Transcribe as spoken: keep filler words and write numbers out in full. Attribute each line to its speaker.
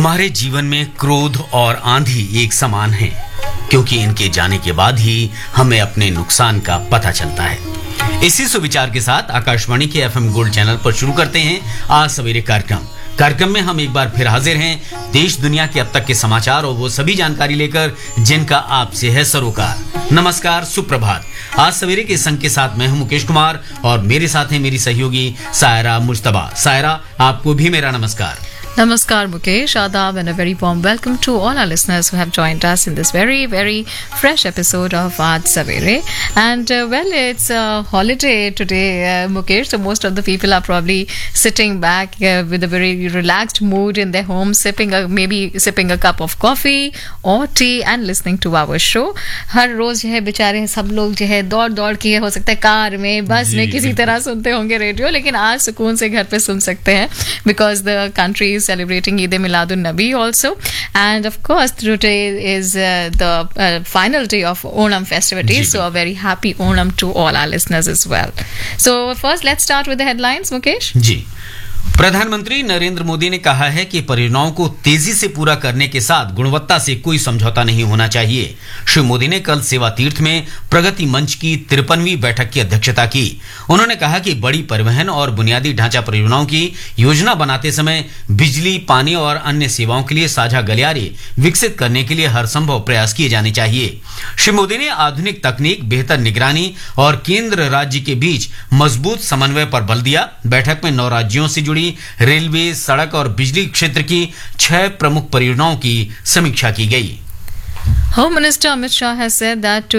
Speaker 1: हमारे जीवन में क्रोध और आंधी एक समान हैं, क्योंकि इनके जाने के बाद ही हमें अपने नुकसान का पता चलता है। इसी सुविचार के साथ आकाशवाणी के एफएम गोल्ड चैनल पर शुरू करते हैं आज सवेरे कार्यक्रम। कार्यक्रम में हम एक बार फिर हाजिर हैं देश दुनिया के अब तक के समाचार और वो सभी जानकारी लेकर जिनका आपसे है सरोकार। नमस्कार, सुप्रभात। आज सवेरे के संग के साथ मैं हूं मुकेश कुमार और मेरे साथ हैं मेरी सहयोगी सायरा मुज्तबा। सायरा, आपको भी मेरा नमस्कार।
Speaker 2: Namaskar Mukesh, Adab, and a very warm welcome to all our listeners who have joined us in this very, very fresh episode of Aaj Savere. And uh, well, it's a holiday today, uh, Mukesh, so most of the people are probably sitting back uh, with a very relaxed mood in their home, sipping a, maybe sipping a cup of coffee or tea and listening to our show. हर रोज जो है बेचारे सब लोग जो है दौड़ दौड़ के, हो सकता है कार में, बस में, किसी तरह सुनते होंगे रेडियो, लेकिन आज सुकून से घर पे सुन सकते हैं because the country is celebrating Eid Miladun Nabi also, and of course today is uh, the uh, final day of Onam festivities, so a very happy Onam to all our listeners as well. So first let's start with the headlines, Mukesh.
Speaker 1: जी, प्रधानमंत्री नरेंद्र मोदी ने कहा है कि परियोजनाओं को तेजी से पूरा करने के साथ गुणवत्ता से कोई समझौता नहीं होना चाहिए। श्री मोदी ने कल सेवा तीर्थ में प्रगति मंच की तिरपनवीं बैठक की अध्यक्षता की। उन्होंने कहा कि बड़ी परिवहन और बुनियादी ढांचा परियोजनाओं की योजना बनाते समय बिजली, पानी और अन्य सेवाओं के लिए साझा गलियारे विकसित करने के लिए हर संभव प्रयास किए जाने चाहिए। श्री मोदी ने आधुनिक तकनीक, बेहतर निगरानी और केंद्र राज्य के बीच मजबूत समन्वय पर बल दिया। बैठक में नौ राज्यों से जुड़ी रेलवे, सड़क और बिजली क्षेत्र की छह प्रमुख परियोजनाओं की समीक्षा की गई।
Speaker 2: Home Minister Amit Shah has said that to